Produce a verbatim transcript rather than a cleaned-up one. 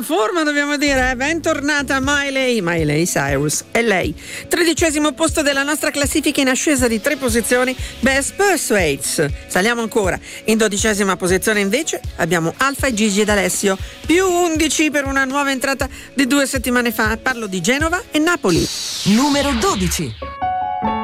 forma, dobbiamo dire. Bentornata Miley, Miley Cyrus. E lei, tredicesimo posto della nostra classifica in ascesa di tre posizioni, Best Persuades. Saliamo ancora. In dodicesima posizione invece abbiamo Alfa e Gigi ed Alessio, più undici per una nuova entrata di due settimane fa. Parlo di Genova e Napoli. Numero dodici.